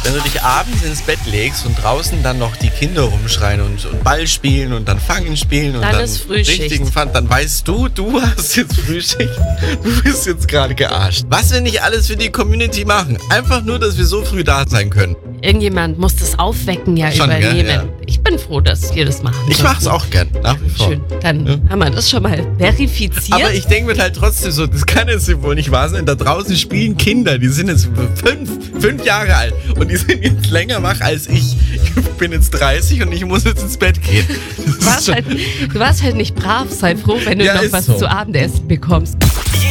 Wenn du dich abends ins Bett legst und draußen dann noch die Kinder rumschreien und Ball spielen und dann Fangen spielen und Dann dann ist Frühschicht. richtigen Fun, dann weißt du hast jetzt Frühschicht, du bist jetzt gerade gearscht. Was wir nicht alles für die Community machen, einfach nur, dass wir so früh da sein können. Irgendjemand muss das Aufwecken Schon, übernehmen. gell? Ja. Ich bin froh, dass wir das machen. Ich mach's auch gern, nach wie vor. Schön, dann haben wir das schon mal verifiziert. Aber ich denke mir halt trotzdem so, das kann jetzt wohl nicht wahr sein. Da draußen spielen Kinder, die sind jetzt 5 Jahre alt und die sind jetzt länger wach als ich. Ich bin jetzt 30 und ich muss jetzt ins Bett gehen. Du warst halt nicht brav. Sei froh, wenn du Ja, noch ist was so. zu Abendessen bekommst.